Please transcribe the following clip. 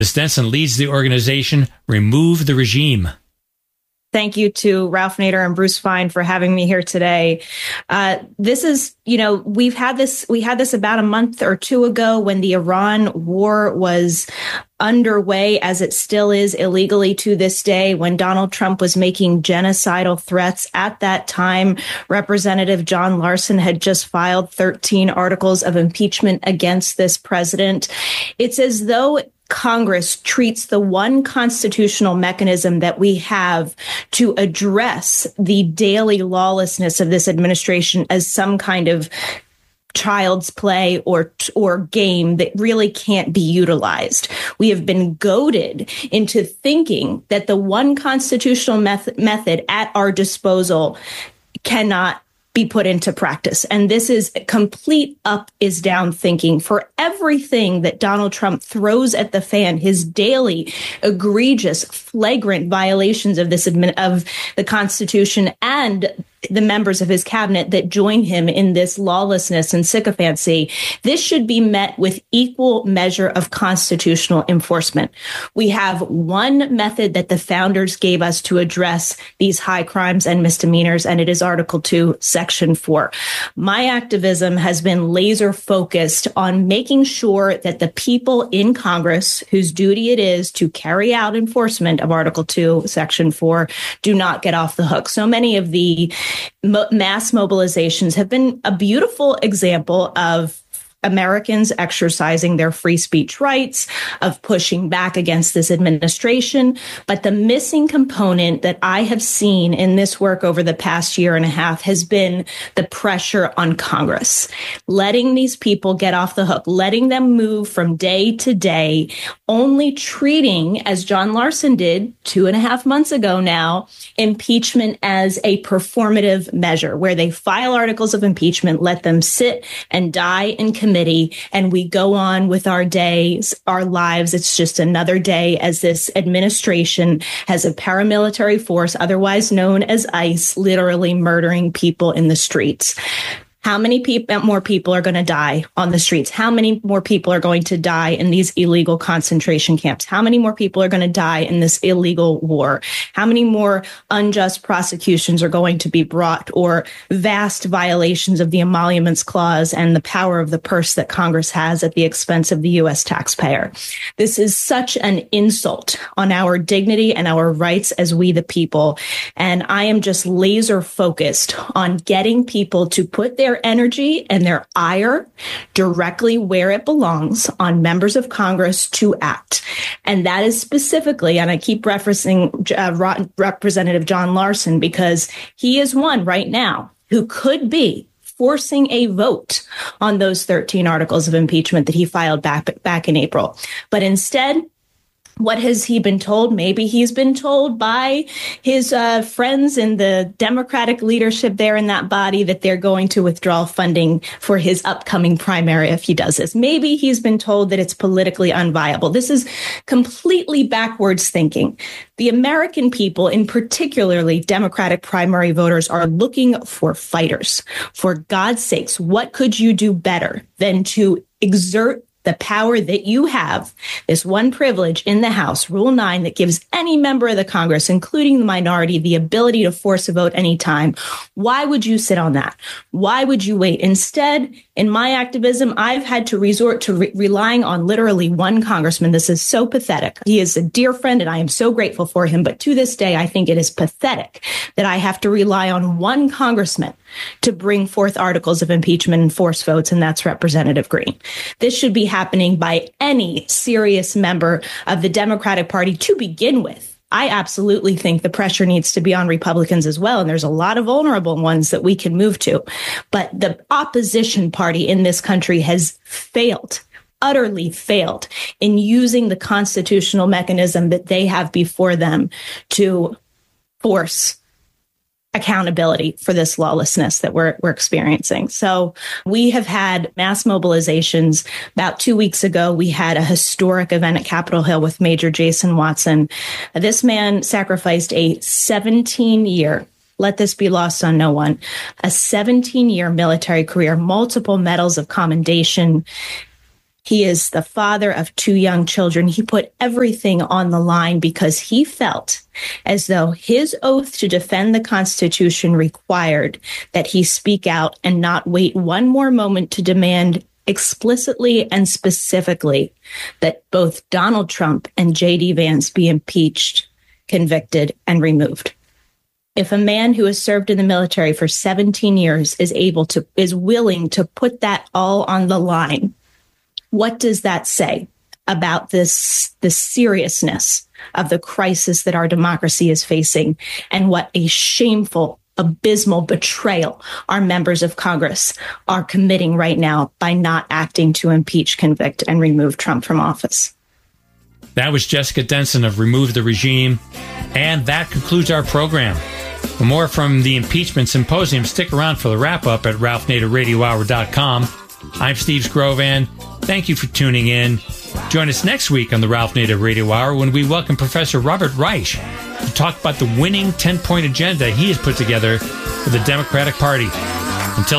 Stenson leads the organization Remove the Regime. Thank you to Ralph Nader and Bruce Fein for having me here today. This is, we had this about a month or two ago when the Iran war was underway, as it still is illegally to this day, when Donald Trump was making genocidal threats. At that time, Representative John Larson had just filed 13 articles of impeachment against this president. It's as though Congress treats the one constitutional mechanism that we have to address the daily lawlessness of this administration as some kind of child's play or game that really can't be utilized. We have been goaded into thinking that the one constitutional method at our disposal cannot be put into practice. And this is complete up is down thinking. For everything that Donald Trump throws at the fan, his daily egregious, flagrant violations of of the Constitution and the members of his cabinet that join him in this lawlessness and sycophancy, this should be met with equal measure of constitutional enforcement. We have one method that the founders gave us to address these high crimes and misdemeanors, and it is Article 2, Section 4. My activism has been laser focused on making sure that the people in Congress, whose duty it is to carry out enforcement of Article 2, Section 4, do not get off the hook. So many of the mass mobilizations have been a beautiful example of Americans exercising their free speech rights, of pushing back against this administration. But the missing component that I have seen in this work over the past year and a half has been the pressure on Congress, letting these people get off the hook, letting them move from day to day, only treating, as John Larson did 2.5 months ago now, impeachment as a performative measure where they file articles of impeachment, let them sit and die in committee, and we go on with our days, our lives. It's just another day as this administration has a paramilitary force, otherwise known as ICE, literally murdering people in the streets. How many more people are going to die on the streets? How many more people are going to die in these illegal concentration camps? How many more people are going to die in this illegal war? How many more unjust prosecutions are going to be brought, or vast violations of the Emoluments Clause and the power of the purse that Congress has at the expense of the U.S. taxpayer? This is such an insult on our dignity and our rights as we the people. And I am just laser focused on getting people to put their energy and their ire directly where it belongs, on members of Congress to act. And that is specifically, and I keep referencing Representative John Larson, because he is one right now who could be forcing a vote on those 13 articles of impeachment that he filed back in April. But instead, what has he been told? Maybe he's been told by his friends in the Democratic leadership there in that body that they're going to withdraw funding for his upcoming primary if he does this. Maybe he's been told that it's politically unviable. This is completely backwards thinking. The American people, in particularly Democratic primary voters, are looking for fighters. For God's sakes, what could you do better than to exert the power that you have, this one privilege in the House, Rule 9, that gives any member of the Congress, including the minority, the ability to force a vote anytime? Why would you sit on that? Why would you wait? Instead, in my activism, I've had to resort to relying on literally one congressman. This is so pathetic. He is a dear friend, and I am so grateful for him. But to this day, I think it is pathetic that I have to rely on one congressman to bring forth articles of impeachment and force votes, and that's Representative Green. This should be happening by any serious member of the Democratic Party to begin with. I absolutely think the pressure needs to be on Republicans as well, and there's a lot of vulnerable ones that we can move to. But the opposition party in this country has failed, utterly failed, in using the constitutional mechanism that they have before them to force accountability for this lawlessness that we're experiencing. So we have had mass mobilizations. About 2 weeks ago, we had a historic event at Capitol Hill with Major Jason Watson. This man sacrificed a 17-year, let this be lost on no one, a 17-year military career, multiple medals of commendation, He is the father of 2 young children. He put everything on the line because he felt as though his oath to defend the Constitution required that he speak out and not wait one more moment to demand explicitly and specifically that both Donald Trump and J.D. Vance be impeached, convicted, and removed. If a man who has served in the military for 17 years is willing to put that all on the line, what does that say about the seriousness of the crisis that our democracy is facing, and what a shameful, abysmal betrayal our members of Congress are committing right now by not acting to impeach, convict, and remove Trump from office? That was Jessica Denson of Remove the Regime. And that concludes our program. For more from the Impeachment Symposium, stick around for the wrap-up at RalphNaderRadioHour.com. I'm Steve Scrovan. Thank you for tuning in. Join us next week on the Ralph Nader Radio Hour when we welcome Professor Robert Reich to talk about the winning 10-point agenda he has put together for the Democratic Party.